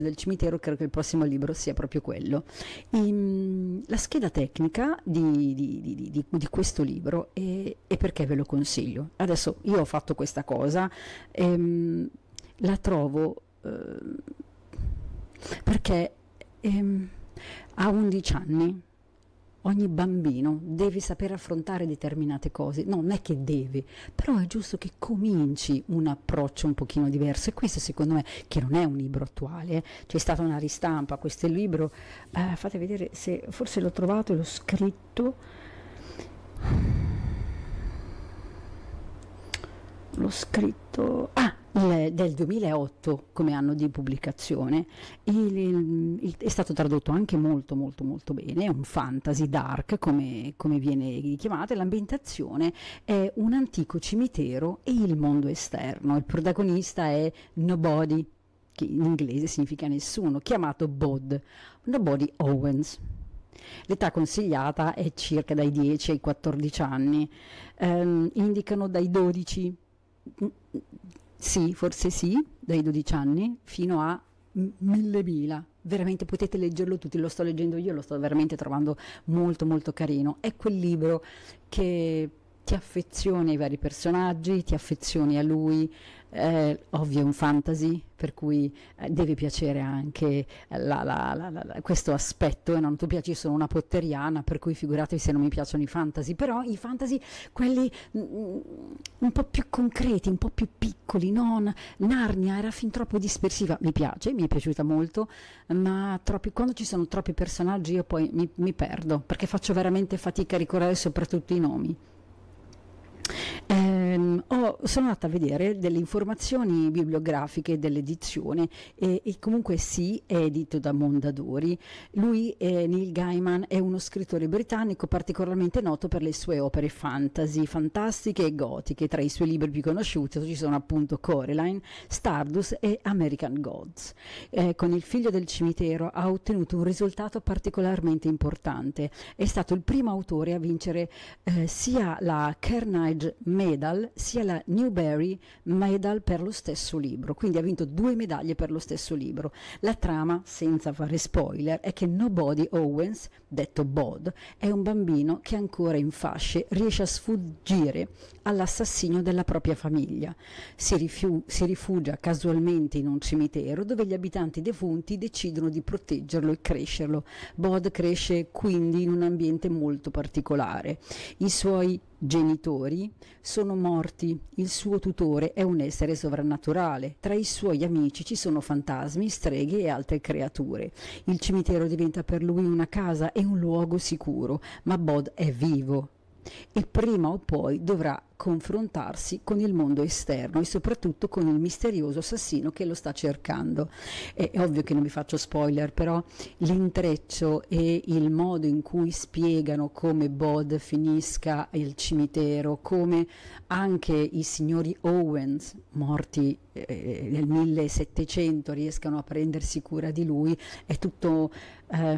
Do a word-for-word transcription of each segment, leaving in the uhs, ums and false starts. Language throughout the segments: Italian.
del cimitero, credo che il prossimo libro sia proprio quello. In, la scheda tecnica di, di, di, di, di questo libro e, e perché ve lo consiglio. Adesso io ho fatto questa cosa, ehm, la trovo eh, perché ehm, a undici anni ogni bambino deve saper affrontare determinate cose, no, non è che deve, però è giusto che cominci un approccio un pochino diverso, e questo secondo me, che non è un libro attuale, eh. C'è stata una ristampa, questo libro, eh, fate vedere se forse l'ho trovato e l'ho scritto, l'ho scritto, ah, il- del duemilaotto come anno di pubblicazione. Il- il- il- è stato tradotto anche molto molto molto bene, è un fantasy dark come, come viene chiamato, e l'ambientazione è un antico cimitero e il mondo esterno. Il protagonista è Nobody, che in inglese significa nessuno, chiamato Bod, Nobody Owens. L'età consigliata è circa dai dieci ai quattordici anni, ehm, indicano dai dodici, mm, sì, forse sì, dai dodici anni fino a m- mille mila. Veramente potete leggerlo tutti, lo sto leggendo io, lo sto veramente trovando molto molto carino. È quel libro che ti affezioni ai vari personaggi, ti affezioni a lui, eh, ovvio è un fantasy, per cui eh, deve piacere anche la- la- la- la- la- questo aspetto, e non tu piaci, io sono una potteriana, per cui figuratevi se non mi piacciono i fantasy, però i fantasy, quelli mm, un po' più concreti, un po' più piccoli, non Narnia era fin troppo dispersiva, mi piace, mi è piaciuta molto, ma troppi, quando ci sono troppi personaggi io poi mi, mi perdo, perché faccio veramente fatica a ricordare soprattutto i nomi. Ehm, ho- sono andata a vedere delle informazioni bibliografiche dell'edizione, e, e comunque sì, è edito da Mondadori. Lui, eh, Neil Gaiman, è uno scrittore britannico particolarmente noto per le sue opere fantasy, fantastiche e gotiche. Tra i suoi libri più conosciuti ci sono appunto Coraline, Stardust e American Gods. Eh, con Il figlio del cimitero ha ottenuto un risultato particolarmente importante. È stato il primo autore a vincere eh, sia la Carnegie Medal sia la Newbery Medal per lo stesso libro, quindi ha vinto due medaglie per lo stesso libro. La trama, senza fare spoiler, è che Nobody Owens, detto Bod, è un bambino che ancora in fasce riesce a sfuggire all'assassinio della propria famiglia. Si, rifiu- si rifugia casualmente in un cimitero dove gli abitanti defunti decidono di proteggerlo e crescerlo. Bod cresce quindi in un ambiente molto particolare. I suoi genitori sono morti, il suo tutore è un essere sovrannaturale, tra i suoi amici ci sono fantasmi, streghe e altre creature. Il cimitero diventa per lui una casa e un luogo sicuro, ma Bod è vivo e prima o poi dovrà confrontarsi con il mondo esterno e soprattutto con il misterioso assassino che lo sta cercando. È ovvio che non vi faccio spoiler, però l'intreccio e il modo in cui spiegano come Bod finisca il cimitero, come anche i signori Owens, morti eh, nel millesettecento, riescano a prendersi cura di lui, è tutto eh,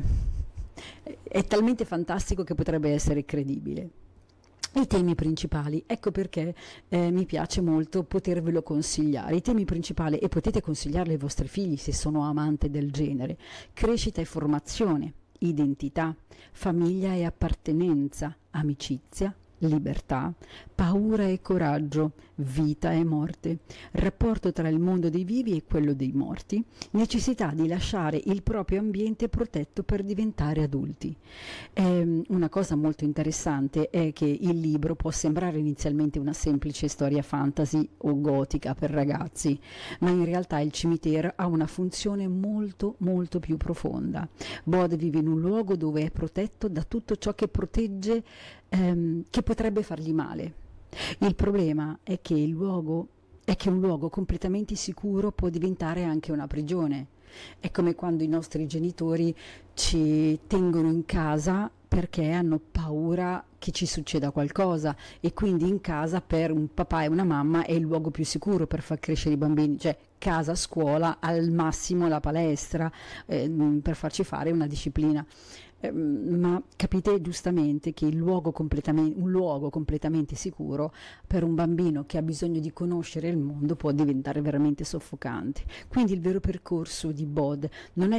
è talmente fantastico che potrebbe essere credibile. I temi principali, ecco perché eh, mi piace molto potervelo consigliare. I temi principali, e potete consigliarli ai vostri figli se sono amanti del genere: crescita e formazione, identità, famiglia e appartenenza, amicizia, libertà, paura e coraggio, vita e morte, rapporto tra il mondo dei vivi e quello dei morti, necessità di lasciare il proprio ambiente protetto per diventare adulti. Ehm, una cosa molto interessante è che il libro può sembrare inizialmente una semplice storia fantasy o gotica per ragazzi, ma in realtà il cimitero ha una funzione molto molto più profonda. Bod vive in un luogo dove è protetto da tutto ciò che protegge, ehm, che potrebbe fargli male. Il problema è che il luogo è che un luogo completamente sicuro può diventare anche una prigione. È come quando i nostri genitori ci tengono in casa perché hanno paura che ci succeda qualcosa, e quindi in casa per un papà e una mamma è il luogo più sicuro per far crescere i bambini, cioè casa, scuola, al massimo la palestra, eh, per farci fare una disciplina. Eh, ma capite giustamente che il luogo completamente, un luogo completamente sicuro per un bambino che ha bisogno di conoscere il mondo può diventare veramente soffocante. Quindi il vero percorso di Bod non è